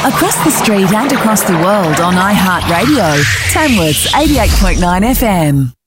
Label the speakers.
Speaker 1: Across the street and across the world on iHeartRadio. Tamworth's 88.9 FM.